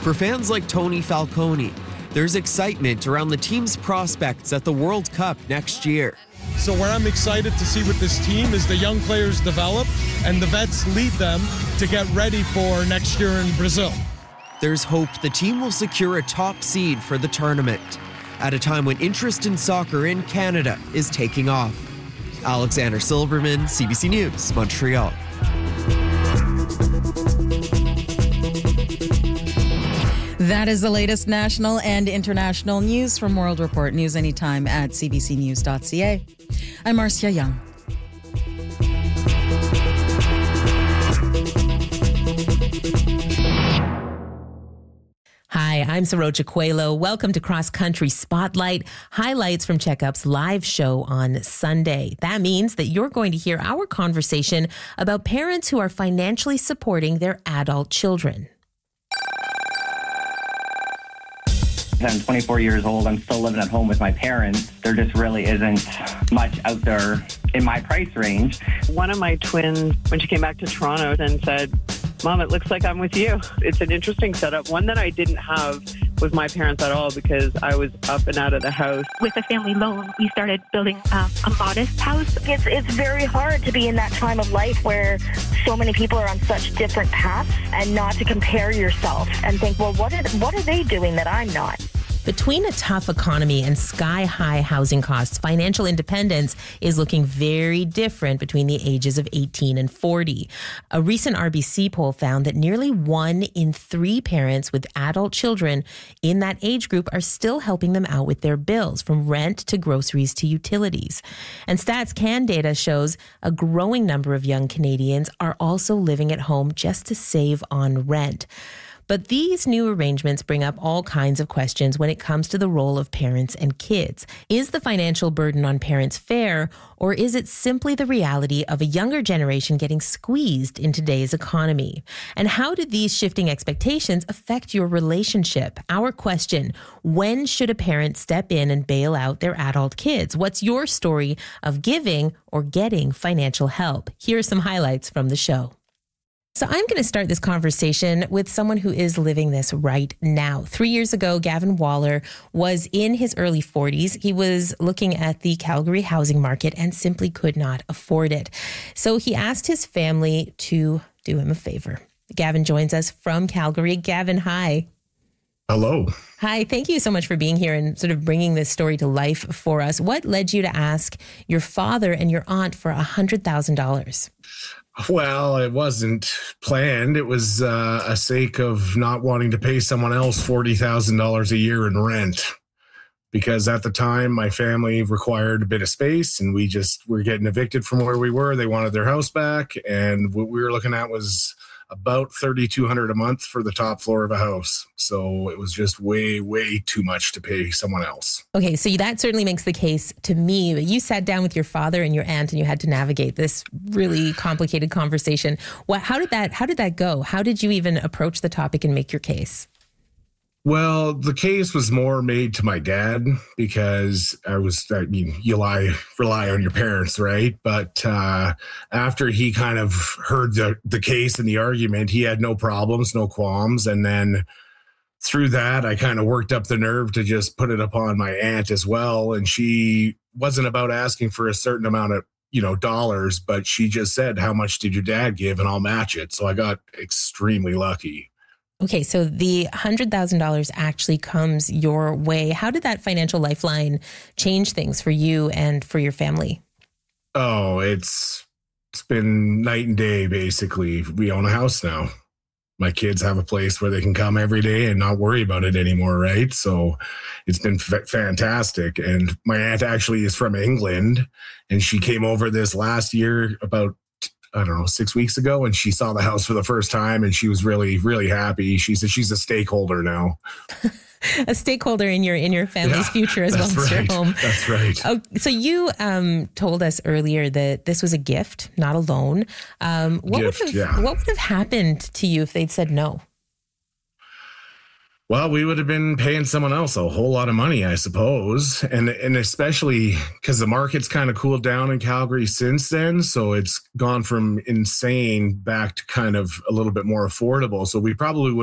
For fans like Tony Falcone, there's excitement around the team's prospects at the World Cup next year. So where I'm excited to see with this team is the young players develop and the vets lead them to get ready for next year in Brazil. There's hope the team will secure a top seed for the tournament at a time when interest in soccer in Canada is taking off. Alexander Silverman, CBC News, Montreal. That is the latest national and international news from World Report. News anytime at cbcnews.ca. I'm Marcia Young. Hi, I'm Saroja Coelho. Welcome to Cross Country Spotlight, highlights from Checkup's live show on Sunday. That means that you're going to hear our conversation about parents who are financially supporting their adult children. I'm 24 years old. I'm still living at home with my parents. There just really isn't much out there in my price range. One of my twins, when she came back to Toronto and said, "Mom, it looks like I'm with you." It's an interesting setup. One that I didn't have with my parents at all because I was up and out of the house. With a family loan, we started building a modest house. It's very hard to be in that time of life where so many people are on such different paths and not to compare yourself and think, well, what are they doing that I'm not? Between a tough economy and sky-high housing costs, financial independence is looking very different between the ages of 18 and 40. A recent RBC poll found that nearly 1 in 3 parents with adult children in that age group are still helping them out with their bills, from rent to groceries to utilities. And Stats Can data shows a growing number of young Canadians are also living at home just to save on rent. But these new arrangements bring up all kinds of questions when it comes to the role of parents and kids. Is the financial burden on parents fair, or is it simply the reality of a younger generation getting squeezed in today's economy? And how do these shifting expectations affect your relationship? Our question: when should a parent step in and bail out their adult kids? What's your story of giving or getting financial help? Here are some highlights from the show. So I'm going to start this conversation with someone who is living this right now. 3 years ago, Gavin Waller was in his early 40s. He was looking at the Calgary housing market and simply could not afford it. So he asked his family to do him a favor. Gavin joins us from Calgary. Gavin, hi. Hello. Hi. Thank you so much for being here and sort of bringing this story to life for us. What led you to ask your father and your aunt for $100,000? Well, it wasn't planned. It was a sake of not wanting to pay someone else $40,000 a year in rent. Because at the time, my family required a bit of space and we were getting evicted from where we were. They wanted their house back. And what we were looking at was about $3,200 a month for the top floor of a house. So it was just way, way too much to pay someone else. Okay, so that certainly makes the case to me. You sat down with your father and your aunt and you had to navigate this really complicated conversation. How did that go? How did you even approach the topic and make your case? Well, the case was more made to my dad because you rely on your parents, right? But after he kind of heard the case and the argument, he had no problems, no qualms. And then through that, I kind of worked up the nerve to just put it upon my aunt as well. And she wasn't about asking for a certain amount of dollars, but she just said, "How much did your dad give?" And I'll match it. So I got extremely lucky. Okay, so the $100,000 actually comes your way. How did that financial lifeline change things for you and for your family? Oh, it's been night and day, basically. We own a house now. My kids have a place where they can come every day and not worry about it anymore, right? So it's been fantastic. And my aunt actually is from England, and she came over this last year about 6 weeks ago, and she saw the house for the first time and she was really, really happy. She said she's a stakeholder now. A stakeholder in your family's future as well as your home. That's right. Oh, so you told us earlier that this was a gift, not a loan. What would have happened to you if they'd said no? Well, we would have been paying someone else a whole lot of money, I suppose. And especially because the market's kind of cooled down in Calgary since then. So it's gone from insane back to kind of a little bit more affordable. So we probably would